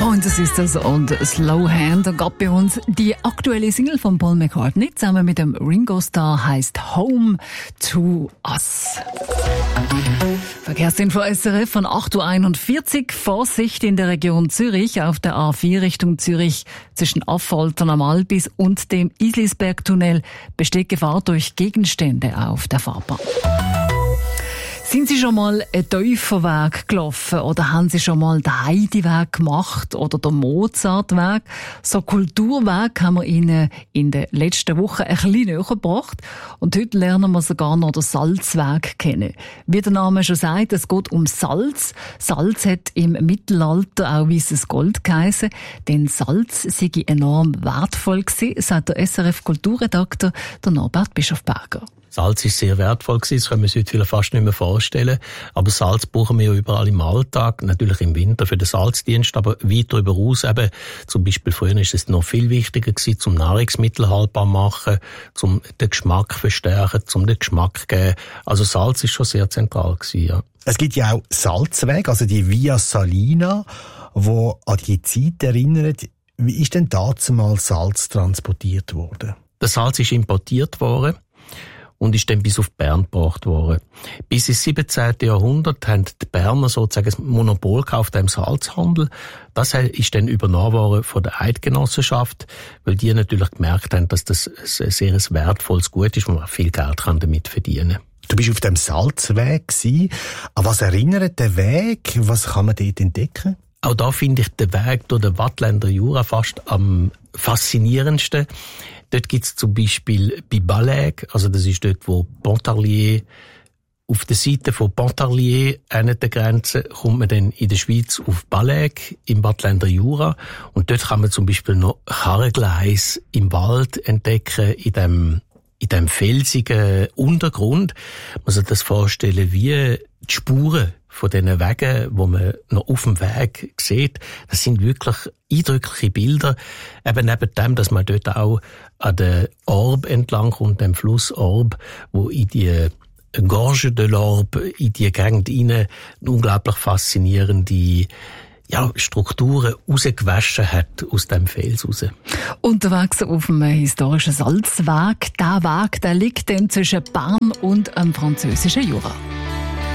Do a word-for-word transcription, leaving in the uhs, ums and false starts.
Pointer Sisters und Slow Hand. Und gerade bei uns die aktuelle Single von Paul McCartney zusammen mit dem Ringo Starr heisst Home to Us. Verkehrsinfo S R F von acht Uhr einundvierzig. Vorsicht in der Region Zürich auf der A vier Richtung Zürich zwischen Affoltern am Albis und dem Islisbergtunnel besteht Gefahr durch Gegenstände auf der Fahrbahn. Sind Sie schon mal einen Täuferweg gelaufen oder haben Sie schon mal den Heideweg gemacht oder den Mozartweg? So Kulturweg haben wir Ihnen in den letzten Wochen ein bisschen näher gebracht und heute lernen wir sogar noch den Salzweg kennen. Wie der Name schon sagt, es geht um Salz. Salz hat im Mittelalter auch weißes Gold geheissen, denn Salz sei enorm wertvoll gewesen, sagt der S R F-Kulturredakteur der Norbert Bischofberger. Salz ist sehr wertvoll gewesen, das können wir uns heute vielleicht fast nicht mehr vorstellen. Aber Salz brauchen wir ja überall im Alltag, natürlich im Winter für den Salzdienst, aber weit darüber hinaus eben, zum Beispiel früher ist es noch viel wichtiger gewesen, zum Nahrungsmittel haltbar machen, zum den Geschmack verstärken, zum den Geschmack geben. Also Salz ist schon sehr zentral gewesen, ja. Es gibt ja auch Salzwege, also die Via Salina, die an die Zeit erinnert. Wie ist denn damals Salz transportiert worden? Das Salz ist importiert worden und ist dann bis auf Bern gebracht worden. Bis ins siebzehnten Jahrhundert haben die Berner sozusagen ein Monopol gekauft im Salzhandel. Das ist dann übernommen worden von der Eidgenossenschaft, weil die natürlich gemerkt haben, dass das ein sehr wertvolles Gut ist, wo man viel Geld damit verdienen kann. Du bist auf dem Salzweg gewesen. An was erinnert der Weg? Was kann man dort entdecken? Auch da finde ich den Weg durch den Waadtländer Jura fast am faszinierendsten. Dort gibt's zum Beispiel bei Ballaig, also das ist dort, wo Pontarlier, auf der Seite von Pontarlier, an der Grenze, kommt man dann in der Schweiz auf Ballaig, im Waadtländer Jura. Und dort kann man zum Beispiel noch Karrengleis im Wald entdecken, in dem, in dem felsigen Untergrund. Man muss sich das vorstellen, wie die Spuren von diesen Wegen, wo man noch auf dem Weg sieht. Das sind wirklich eindrückliche Bilder. Eben neben dem, dass man dort auch an der Orbe entlang kommt, dem Fluss Orbe, wo in die Gorge de l'Orbe, in die Gegend hinein unglaublich faszinierende ja, Strukturen rausgewaschen hat aus dem Fels raus. Unterwegs auf dem historischen Salzweg. Der Weg, der liegt dann zwischen Bern und dem französischen Jura.